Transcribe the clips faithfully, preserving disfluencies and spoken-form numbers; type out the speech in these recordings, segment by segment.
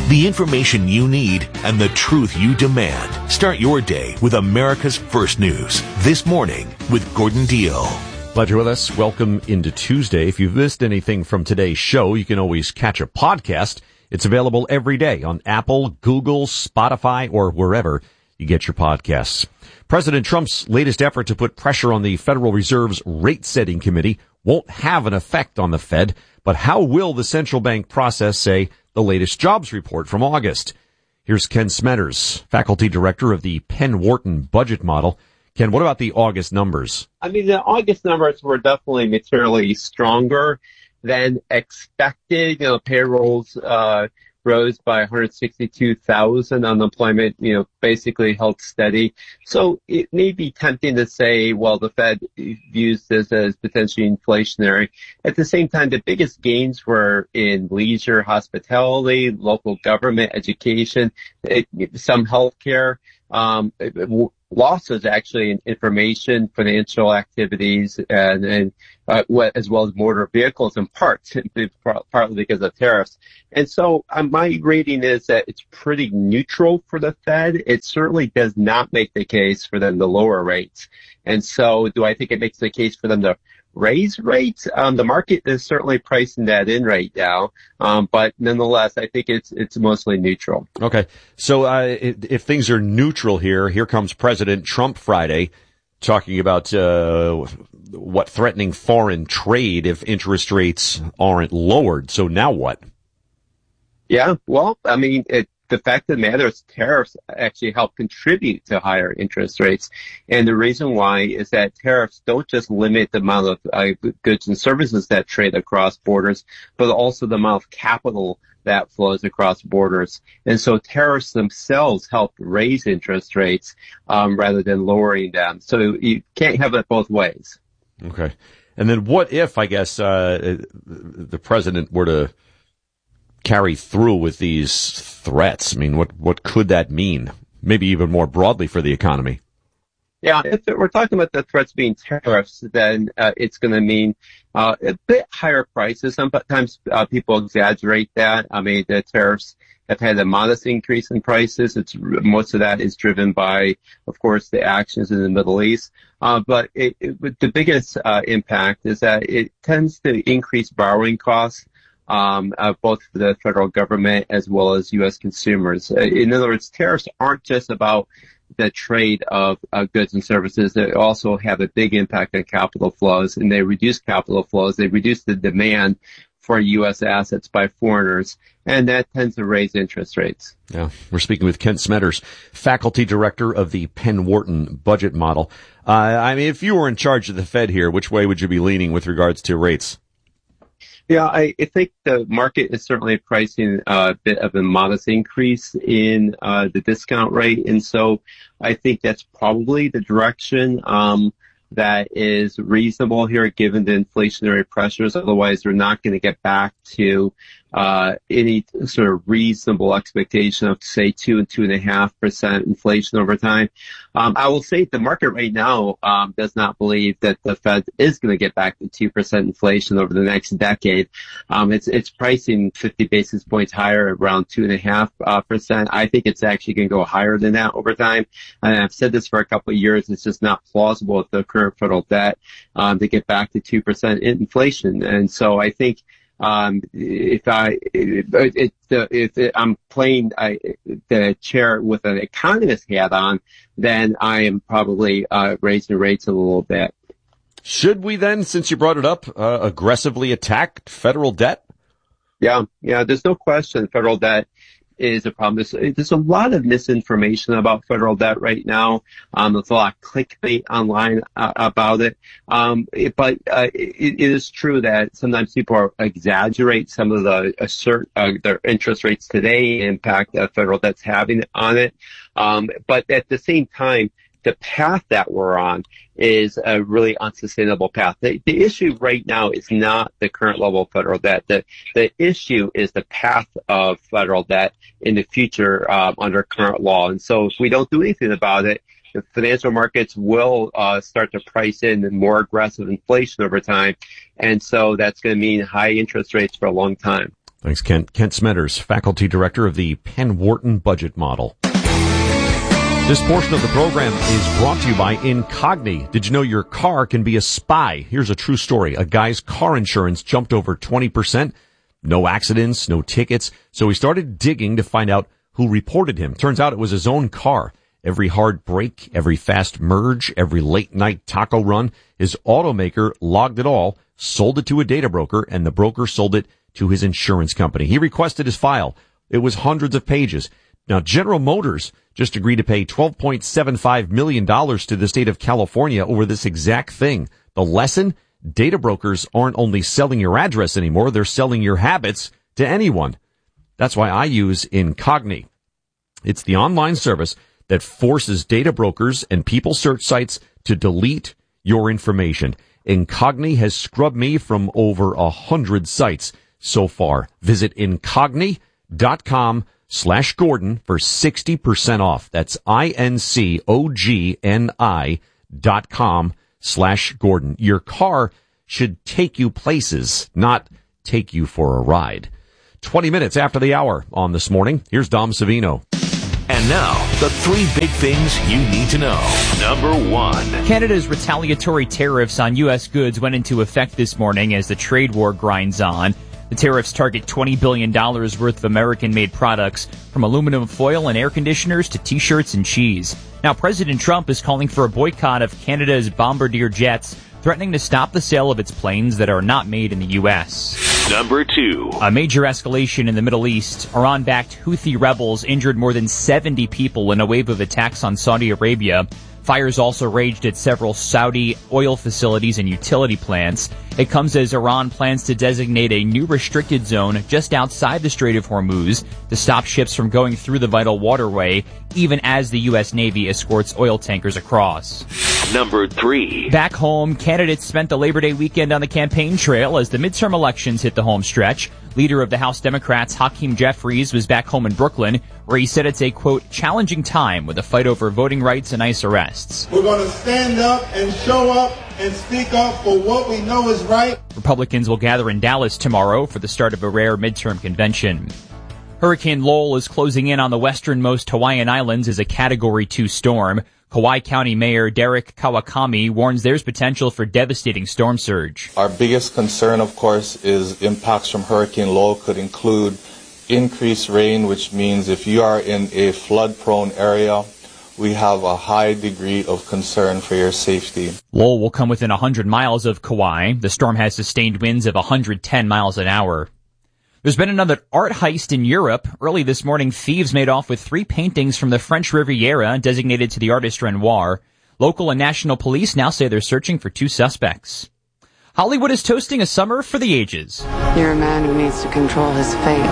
The information you need and the truth you demand. Start your day with America's First News. This morning with Gordon Deal. Glad you're with us. Welcome into Tuesday. If you've missed anything from today's show, you can always catch a podcast. It's available every day on Apple, Google, Spotify, or wherever you get your podcasts. President Trump's latest effort to put pressure on the Federal Reserve's rate-setting committee won't have an effect on the Fed, but how will the central bank process, say, the latest jobs report from August? Here's Ken Smetters, faculty director of the Penn Wharton budget model. Ken, what about the August numbers? I mean, the August numbers were definitely materially stronger than expected. You know, payrolls uh, rose by one hundred sixty-two thousand. Unemployment, you know, basically held steady. So it may be tempting to say, well, the Fed views this as potentially inflationary. At the same time, the biggest gains were in leisure, hospitality, local government, education, it, some healthcare. Um, losses actually in information, financial activities, and, and uh, as well as motor vehicles and parts, partly because of tariffs. And so uh, my rating is that it's pretty neutral for the Fed. It certainly does not make the case for them to lower rates. And so do I think it makes the case for them to raise rates? Um, the market is certainly pricing that in right now, um, but nonetheless, I think it's it's mostly neutral. Okay, so uh, if things are neutral here, here comes President Trump Friday talking about uh, what threatening foreign trade if interest rates aren't lowered. So now what? Yeah, well, I mean, it, the fact of the matter is tariffs actually help contribute to higher interest rates. And the reason why is that tariffs don't just limit the amount of uh, goods and services that trade across borders, but also the amount of capital that flows across borders. And so tariffs themselves help raise interest rates um, rather than lowering them. So you can't have it both ways. Okay. And then what if, I guess, uh, the president were to carry through with these threats? I mean, what, what could that mean? Maybe even more broadly for the economy. Yeah, if we're talking about the threats being tariffs, then uh, it's going to mean uh, a bit higher prices. Sometimes uh, people exaggerate that. I mean, the tariffs have had a modest increase in prices. It's most of that is driven by, of course, the actions in the Middle East. Uh, but it, it, the biggest uh, impact is that it tends to increase borrowing costs. Um, uh, both for the federal government as well as U S consumers. Uh, in other words, tariffs aren't just about the trade of uh, goods and services. They also have a big impact on capital flows, and they reduce capital flows. They reduce the demand for U S assets by foreigners, and that tends to raise interest rates. Yeah, we're speaking with Ken Smetters, faculty director of the Penn Wharton budget model. Uh, I mean, if you were in charge of the Fed here, which way would you be leaning with regards to rates? Yeah, I, I think the market is certainly pricing a bit of a modest increase in uh, the discount rate. And so I think that's probably the direction um, that is reasonable here given the inflationary pressures. Otherwise, we're not going to get back to uh, any sort of reasonable expectation of, say, two and two and a half percent inflation over time. Um, I will say the market right now um, does not believe that the Fed is going to get back to two percent inflation over the next decade. Um, it's it's pricing fifty basis points higher, around two and a half uh, percent. I think it's actually going to go higher than that over time. And I've said this for a couple of years. It's just not plausible with the current federal debt um, to get back to two percent inflation. And so I think Um, if I, if, if, if, if I'm playing I, the chair with an economist hat on, then I am probably uh, raising rates a little bit. Should we then, since you brought it up, uh, aggressively attack federal debt? Yeah, yeah, there's no question federal debt is a problem. There's, there's a lot of misinformation about federal debt right now. Um, there's a lot of clickbait online uh, about it. Um, it but uh, it, it is true that sometimes people are, exaggerate some of the assert uh, their interest rates today, impact that federal debt's having on it. Um, but at the same time, the path that we're on is a really unsustainable path. The, the issue right now is not the current level of federal debt. The, the issue is the path of federal debt in the future um, under current law. And so if we don't do anything about it, the financial markets will uh, start to price in more aggressive inflation over time. And so that's going to mean high interest rates for a long time. Thanks, Kent. Kent Smetters, Faculty Director of the Penn Wharton Budget Model. This portion of the program is brought to you by Incogni. Did you know your car can be a spy? Here's a true story. A guy's car insurance jumped over twenty percent. No accidents, no tickets. So he started digging to find out who reported him. Turns out it was his own car. Every hard brake, every fast merge, every late night taco run, his automaker logged it all, sold it to a data broker, and the broker sold it to his insurance company. He requested his file. It was hundreds of pages. Now, General Motors just agreed to pay twelve point seven five million dollars to the state of California over this exact thing. The lesson? Data brokers aren't only selling your address anymore, they're selling your habits to anyone. That's why I use Incogni. It's the online service that forces data brokers and people search sites to delete your information. Incogni has scrubbed me from over a hundred sites so far. Visit Incogni.com slash Gordon for sixty percent off. That's I-N-C-O-G-N-I dot com slash Gordon. Your car should take you places, not take you for a ride. twenty minutes after the hour on This Morning, here's Dom Savino. And now, the three big things you need to know. Number one. Canada's retaliatory tariffs on U S goods went into effect this morning as the trade war grinds on. The tariffs target twenty billion dollars worth of American-made products, from aluminum foil and air conditioners to T-shirts and cheese. Now, President Trump is calling for a boycott of Canada's Bombardier jets, threatening to stop the sale of its planes that are not made in the U S. Number two. A major escalation in the Middle East. Iran-backed Houthi rebels injured more than seventy people in a wave of attacks on Saudi Arabia. Fires also raged at several Saudi oil facilities and utility plants. It comes as Iran plans to designate a new restricted zone just outside the Strait of Hormuz to stop ships from going through the vital waterway, even as the U S Navy escorts oil tankers across. Number three. Back home, candidates spent the Labor Day weekend on the campaign trail as the midterm elections hit the home stretch. Leader of the House Democrats, Hakeem Jeffries, was back home in Brooklyn, where he said it's a, quote, challenging time with a fight over voting rights and ICE arrests. We're going to stand up and show up and speak up for what we know is right. Republicans will gather in Dallas tomorrow for the start of a rare midterm convention. Hurricane Lowell is closing in on the westernmost Hawaiian Islands as a Category two storm. Kauai County Mayor Derek Kawakami warns there's potential for devastating storm surge. Our biggest concern, of course, is impacts from Hurricane Lowell could include increased rain, which means if you are in a flood-prone area, we have a high degree of concern for your safety. Lowell will come within one hundred miles of Kauai. The storm has sustained winds of one hundred ten miles an hour. There's been another art heist in Europe. Early this morning, thieves made off with three paintings from the French Riviera designated to the artist Renoir. Local and national police now say they're searching for two suspects. Hollywood is toasting a summer for the ages. You're a man who needs to control his fate.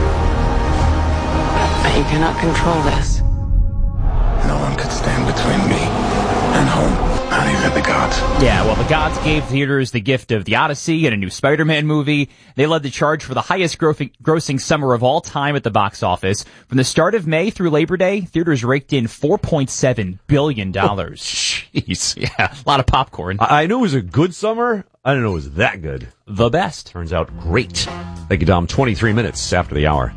But you cannot control this. No one could stand between me and home. Not even the gods. Yeah, well, the gods gave theaters the gift of the Odyssey and a new Spider-Man movie. They led the charge for the highest grossing summer of all time at the box office. From the start of May through Labor Day, theaters raked in four point seven billion dollars. Oh, jeez. Yeah, a lot of popcorn. I-, I knew it was a good summer. I didn't know it was that good. The best. Turns out great. Thank you, Dom. twenty-three minutes after the hour.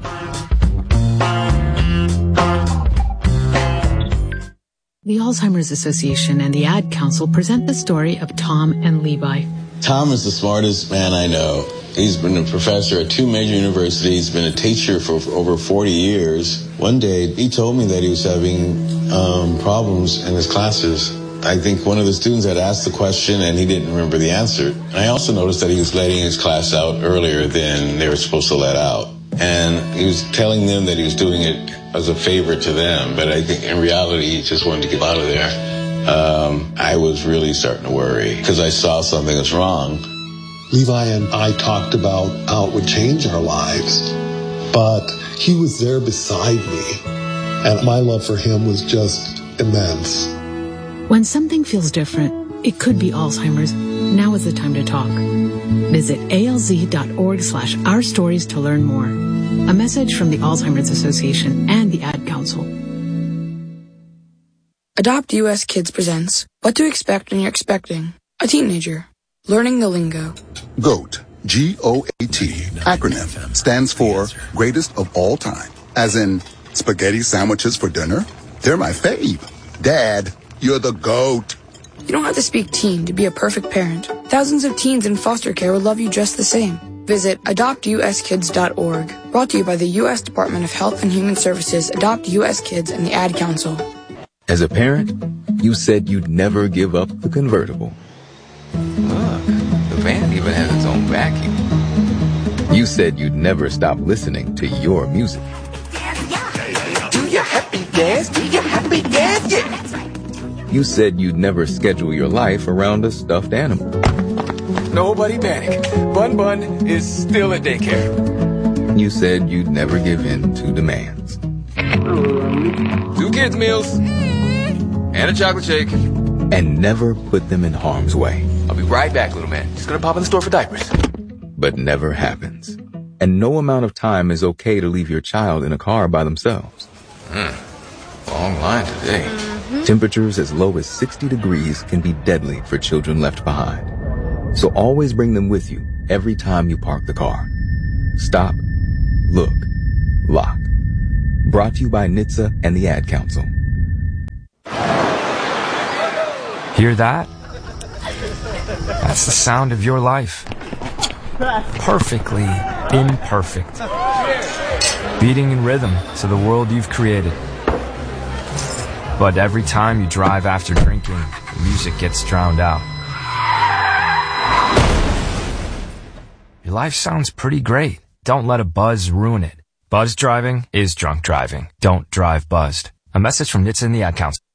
The Alzheimer's Association and the Ad Council present the story of Tom and Levi. Tom is the smartest man I know. He's been a professor at two major universities, been a teacher for over forty years. One day, he told me that he was having um, problems in his classes. I think one of the students had asked the question and he didn't remember the answer. And I also noticed that he was letting his class out earlier than they were supposed to let out. And he was telling them that he was doing it as a favor to them, but I think in reality he just wanted to get out of there. Um, I was really starting to worry because I saw something was wrong. Levi and I talked about how it would change our lives, but he was there beside me, and my love for him was just immense. When something feels different, it could be Alzheimer's. Now is the time to talk. Visit alz.org slash our stories to learn more. A message from the Alzheimer's Association and the Ad Council. Adopt U S Kids presents What to Expect When You're Expecting a Teenager. Learning the Lingo. GOAT. G O A T, acronym, stands for greatest of all time. As in, spaghetti sandwiches for dinner? They're my fave. Dad, you're the GOAT. You don't have to speak teen to be a perfect parent. Thousands of teens in foster care will love you just the same. Visit adopt u s kids dot org. Brought to you by the U S Department of Health and Human Services, Adopt U S Kids, and the Ad Council. As a parent, you said you'd never give up the convertible. Look, the van even has its own vacuum. You said you'd never stop listening to your music. Do you happy dance? Do you happy dance? Yeah. You said you'd never schedule your life around a stuffed animal. Nobody panic. Bun Bun is still at daycare. You said you'd never give in to demands. Two kids' meals. And a chocolate shake. And never put them in harm's way. I'll be right back, little man. Just gonna pop in the store for diapers. But never happens. And no amount of time is okay to leave your child in a car by themselves. Mm. Long line today. Mm-hmm. Temperatures as low as sixty degrees can be deadly for children left behind. So always bring them with you every time you park the car. Stop, look, lock. Brought to you by N H T S A and the Ad Council. Hear that? That's the sound of your life. Perfectly imperfect. Beating in rhythm to the world you've created. But every time you drive after drinking, the music gets drowned out. Your life sounds pretty great. Don't let a buzz ruin it. Buzz driving is drunk driving. Don't drive buzzed. A message from N H T S A and the Ad Council.